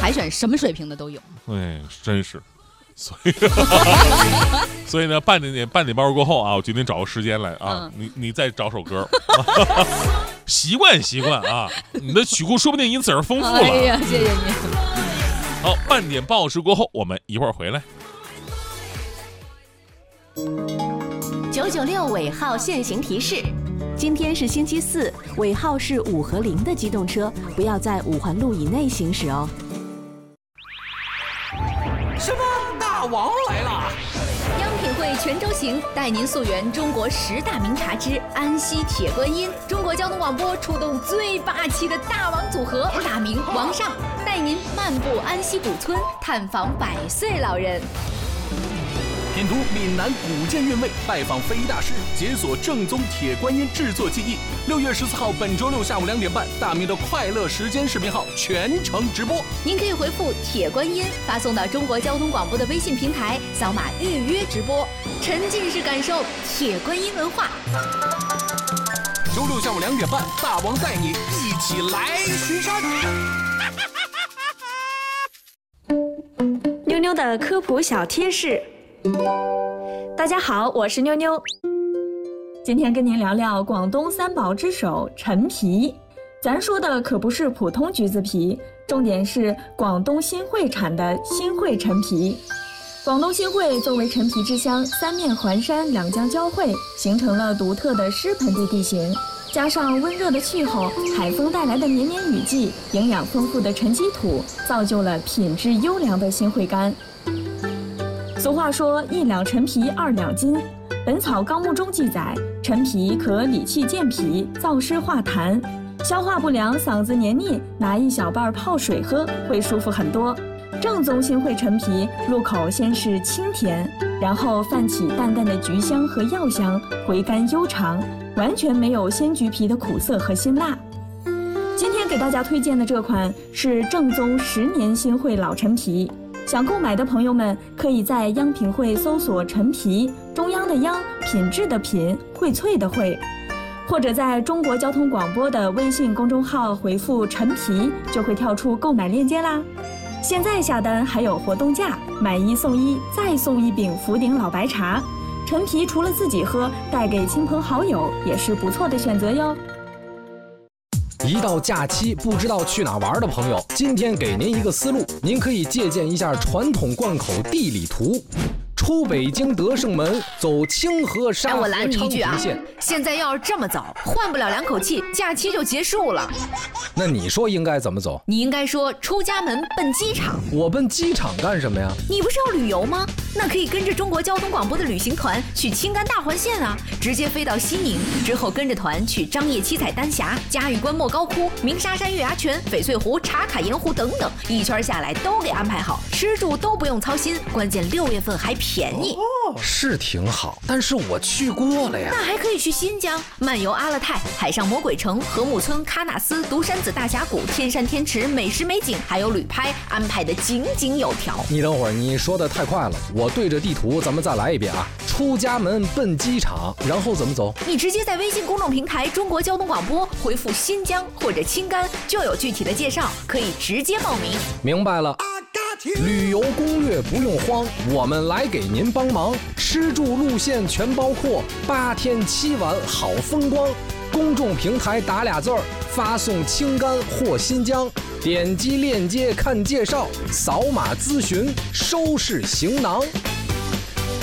海选什么水平的都有。 哎，真是。所以呢，半点报过后啊，我决定找个时间来啊，你再找首歌，习惯啊，你的曲库说不定因此而丰富了。 哎呀，谢谢你。 好，半点报时过后，我们一会儿回来。 996尾号限行提示：今天是星期四，尾号是5和0的机动车不要在5环路以内行驶哦。 什么？大王来了！ 央品汇全州行带您溯源中国10大名茶之安溪铁观音。中国交通广播出动最霸气的大王组合，大明王上带您漫步安溪古村，探访100岁老人。 品读闽南古建韵味，拜访非遗大师，解锁正宗铁观音制作技艺。6月14号，本周六下午2点半，大明的快乐时间视频号全程直播。 您可以回复“铁观音”发送到中国交通广播的微信平台，扫码预约直播，沉浸式感受铁观音文化。 周六下午2点半，大王带你一起来巡山。 妞妞的科普小贴士。大家好，我是妞妞。今天跟您聊聊广东三宝之首陈皮。咱说的可不是普通橘子皮，重点是广东新会产的新会陈皮。广东新会作为陈皮之乡，三面环山，两江交汇，形成了独特的湿盆地地形，加上温热的气候，海风带来的绵绵雨季，营养丰富的沉积土，造就了品质优良的新会柑。俗话说1两陈皮2两金，《本草纲目》中记载，陈皮可理气健脾、燥湿化痰，消化不良、嗓子黏腻，拿1小瓣泡水喝会舒服很多。正宗新会陈皮入口先是清甜，然后泛起淡淡的橘香和药香，回甘悠长，完全没有鲜橘皮的苦涩和辛辣。今天给大家推荐的这款是正宗10年新会老陈皮。想购买的朋友们可以在央品汇搜索陈皮，中央的央，品质的品，荟萃的荟，或者在中国交通广播的微信公众号回复陈皮，就会跳出购买链接啦。现在下单还有活动价，买1送1，再送1饼福鼎老白茶。陈皮除了自己喝，带给亲朋好友也是不错的选择哟。 一到假期不知道去哪玩的朋友，今天给您一个思路，您可以借鉴一下传统贯口地理图。出北京德胜门，走清河沙河昌平线。 现在要是这么走，换不了2口气，假期就结束了。 那你说应该怎么走？ 你应该说出家门奔机场。 我奔机场干什么呀？ 你不是要旅游吗？那可以跟着中国交通广播的旅行团去青甘大环线啊，直接飞到西宁，之后跟着团去张掖七彩丹霞、嘉峪关莫高窟、鸣沙山月牙泉、翡翠湖、茶卡盐湖等等，一圈下来都给安排好，吃住都不用操心，关键6月份还便宜。 是挺好，但是我去过了呀。 那还可以去新疆漫游阿勒泰、海上魔鬼城、禾木村、喀纳斯、独山子大峡谷、天山天池，美食美景还有旅拍，安排的井井有条。 你等会儿，你说的太快了，我对着地图咱们再来一遍啊。出家门奔机场，然后怎么走？ 你直接在微信公众平台中国交通广播回复新疆或者青甘，就有具体的介绍，可以直接报名。 明白了。旅游攻略不用慌，我们来给您帮忙，吃住路线全包括，8天7晚好风光。公众平台打俩字儿，发送青甘或新疆，点击链接看介绍，扫码咨询，收拾行囊。